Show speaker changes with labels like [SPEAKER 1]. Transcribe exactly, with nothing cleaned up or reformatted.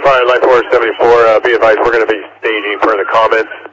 [SPEAKER 1] Pilot Line four seventy-four, uh, be advised we're going to be staging for the comments.